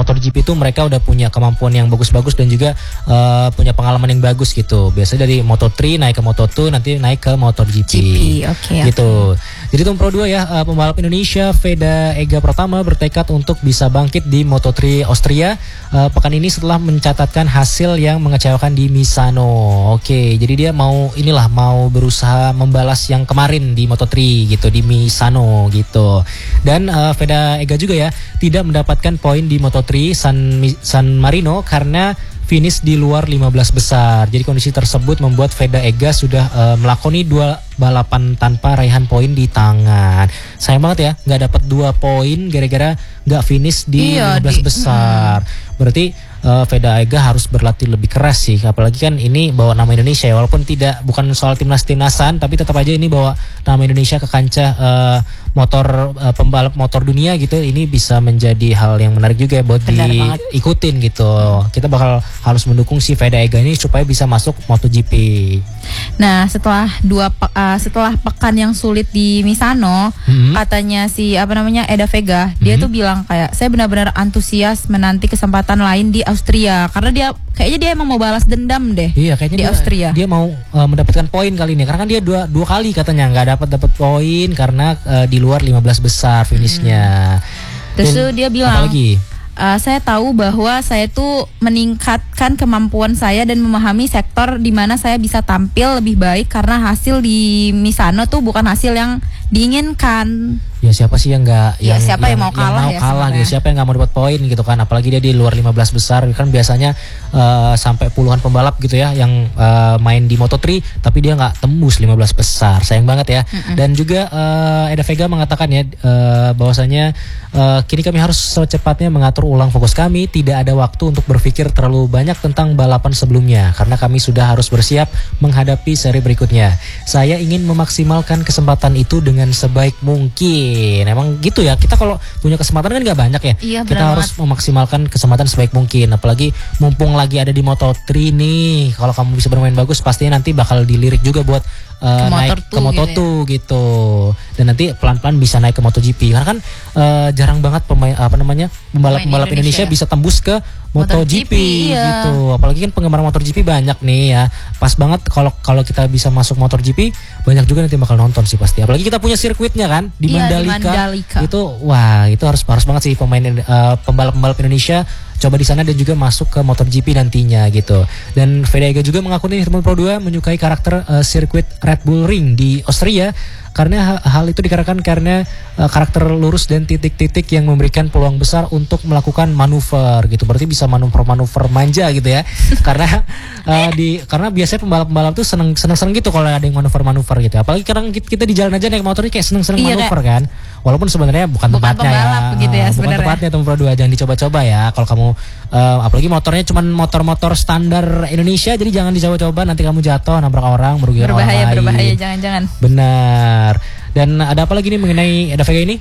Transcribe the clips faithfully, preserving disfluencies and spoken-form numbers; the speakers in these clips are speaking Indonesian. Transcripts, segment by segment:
MotoGP itu mereka udah punya kemampuan yang bagus-bagus dan juga uh, punya pengalaman yang bagus gitu. Biasanya dari Moto tiga naik ke Moto dua, nanti naik ke MotoGP. G P, okay, gitu. Okay. Jadi tim Pro dua ya, uh, pembalap Indonesia Veda Ega Pratama bertekad untuk bisa bangkit di Moto tiga Austria uh, pekan ini setelah mencatatkan hasil yang mengecewakan di Misano. Oke, okay, jadi dia mau inilah mau berusaha membalas yang kemarin di Moto tiga gitu di Misano gitu. Dan uh, Veda Ega juga ya tidak mendapatkan poin di Moto tiga San San Marino karena finish di luar lima belas besar. Jadi kondisi tersebut membuat Veda Ega sudah uh, melakoni dua balapan tanpa raihan poin di tangan. Sayang banget ya, nggak dapat dua poin gara-gara nggak finish di iya, lima belas di, besar. Mm. Berarti uh, Veda Ega harus berlatih lebih keras sih. Apalagi kan ini bawa nama Indonesia ya, walaupun tidak bukan soal timnas timnasan, tapi tetap aja ini bawa nama Indonesia ke kancah uh, motor uh, pembalap motor dunia gitu. Ini bisa menjadi hal yang menarik juga ya buat Benar diikutin banget. Gitu. Kita bakal harus mendukung si Veda Ega ini supaya bisa masuk MotoGP. Nah, setelah dua uh, setelah pekan yang sulit di Misano, hmm. katanya si apa namanya Eda Vega, hmm. dia tuh bilang kayak saya benar-benar antusias menanti kesempatan lain di Austria karena dia kayaknya dia emang mau balas dendam deh. Iya, kayaknya di dia, Austria. Dia mau uh, mendapatkan poin kali ini karena kan dia dua dua kali katanya nggak dapat dapat poin karena uh, di luar lima belas besar finishnya. Hmm. Terus tuh dia bilang apalagi? Uh, saya tahu bahwa saya tuh meningkatkan kemampuan saya dan memahami sektor di mana saya bisa tampil lebih baik karena hasil di Misano tuh bukan hasil yang diinginkan. Ya siapa sih yang nggak ya, yang, siapa yang, yang mau kalah, yang mau kalah ya, gitu. Siapa yang nggak mau dapat poin gitu kan, apalagi dia di luar lima belas besar kan biasanya uh, sampai puluhan pembalap gitu ya yang uh, main di Moto tiga tapi dia nggak tembus lima belas besar, sayang banget ya. Mm-mm. Dan juga uh, Eda Vega mengatakan ya uh, bahwasanya uh, kini kami harus secepatnya mengatur ulang fokus kami, tidak ada waktu untuk berpikir terlalu banyak tentang balapan sebelumnya karena kami sudah harus bersiap menghadapi seri berikutnya. Saya ingin memaksimalkan kesempatan itu dengan sebaik mungkin. Emang gitu ya, kita kalau punya kesempatan kan nggak banyak ya. Iya, kita harus memaksimalkan kesempatan sebaik mungkin. Apalagi mumpung lagi ada di Moto tiga nih, kalau kamu bisa bermain bagus pastinya nanti bakal dilirik juga buat uh, ke naik ke Moto dua gitu, ya? gitu. Dan nanti pelan-pelan bisa naik ke MotoGP. Karena kan uh, jarang banget pemain apa namanya pembalap-pembalap Indonesia, Indonesia bisa tembus ke MotoGP, MotoGP iya. gitu. Apalagi kan penggemar MotoGP banyak nih ya. Pas banget kalau kalau kita bisa masuk MotoGP, banyak juga nanti bakal nonton sih pasti. Apalagi kita punya sirkuitnya kan di iya, Mandalika. di Mandalika. Itu wah, itu harus harus banget sih pemain uh, pembalap-pembalap Indonesia coba di sana dan juga masuk ke MotoGP nantinya gitu. Dan Veda Ega juga mengaku nih teman Pro dua menyukai karakter uh, sirkuit Red Bull Ring di Austria karena hal itu dikarenakan karena uh, karakter lurus dan titik-titik yang memberikan peluang besar untuk melakukan manuver gitu. Berarti bisa manuver-manuver manja gitu ya. karena uh, di karena biasanya pembalap-pembalap tuh seneng seneng-seneng gitu kalau ada yang manuver-manuver gitu. Apalagi sekarang kita di jalan aja naik motornya kayak seneng-seneng iya, manuver kayak, kan. Walaupun sebenarnya bukan, bukan tempatnya pembalap, ya. Gitu ya bukan sebenarnya. tempatnya Tim Pro dua, jangan dicoba-coba ya. Kalau kamu uh, apalagi motornya cuman motor-motor standar Indonesia, jadi jangan dicoba-coba, nanti kamu jatuh nabrak orang, merugikan orang lain. Berbahaya, jangan-jangan. Benar. Dan ada apa lagi nih mengenai Eda Vega ini?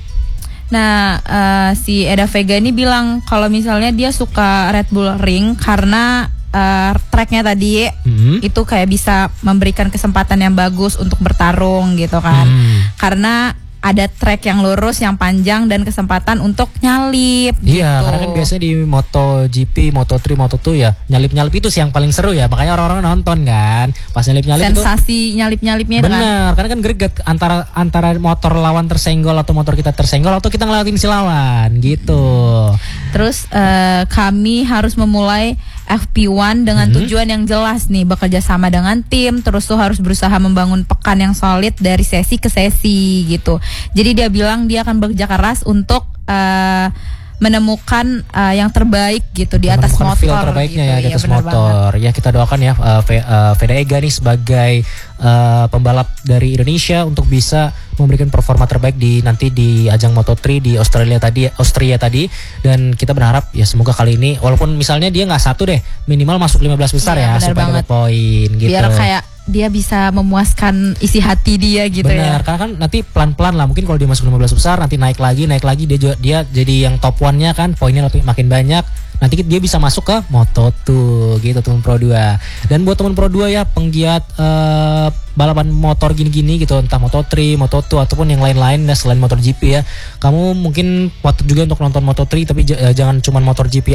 Nah, uh, si Eda Vega ini bilang kalau misalnya dia suka Red Bull Ring karena uh, tracknya tadi hmm. itu kayak bisa memberikan kesempatan yang bagus untuk bertarung gitu kan. Hmm. Karena ada track yang lurus, yang panjang dan kesempatan untuk nyalip. Iya, gitu. Karena kan biasanya di MotoGP, Moto tiga, Moto dua ya nyalip-nyalip itu sih yang paling seru ya. Makanya orang-orang nonton kan. Pas nyalip-nyalip itu sensasi nyalip-nyalipnya itu kan. Bener, karena kan greget antara antara motor lawan tersenggol atau motor kita tersenggol atau kita ngelewatin si lawan gitu. Terus uh, kami harus memulai F P satu dengan hmm. tujuan yang jelas nih, bekerja sama dengan tim, terus tuh harus berusaha membangun pekan yang solid dari sesi ke sesi gitu. Jadi dia bilang dia akan bekerja keras untuk uh, menemukan uh, yang terbaik gitu di atas motor. Feel terbaiknya gitu. ya di atas ya, motor. Banget. Ya kita doakan ya uh, Veda Ega nih sebagai uh, pembalap dari Indonesia untuk bisa memberikan performa terbaik di nanti di ajang Moto tiga di Australia tadi, Austria tadi. Dan kita berharap ya semoga kali ini walaupun misalnya dia nggak satu deh, minimal masuk lima belas besar ya, ya supaya dapat poin gitu. Biar kayak dia bisa memuaskan isi hati dia gitu. Bener, ya. Karena kan nanti pelan-pelan lah, mungkin kalau dia masuk lima belas besar nanti naik lagi, naik lagi dia juga, dia jadi yang top one-nya kan, poinnya makin banyak. Nanti dia bisa masuk ke Moto dua gitu teman Pro dua. Dan buat teman Pro dua ya penggiat uh, balapan motor gini-gini gitu, entah Moto tiga, Moto dua ataupun yang lain-lain ya, selain MotoGP ya. Kamu mungkin patut juga untuk nonton Moto tiga tapi j- jangan cuma MotoGP